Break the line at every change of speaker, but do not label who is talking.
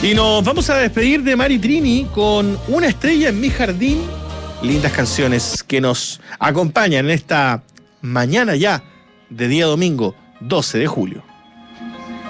Y nos vamos a despedir de Mari Trini con Una estrella en mi jardín. Lindas canciones que nos acompañan en esta mañana ya de día domingo 12 de julio.